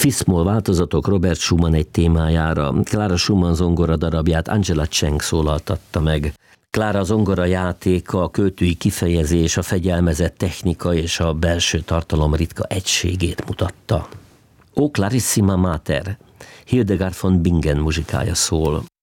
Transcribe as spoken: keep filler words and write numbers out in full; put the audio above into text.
Fis-moll változatok Robert Schumann egy témájára. Clara Schumann zongora darabját Angela Cheng szólaltatta meg. Clara zongora játéka, a költői kifejezés, a fegyelmezett technika és a belső tartalom ritka egységét mutatta. O Clarissima Mater, Hildegard von Bingen muzsikája szól.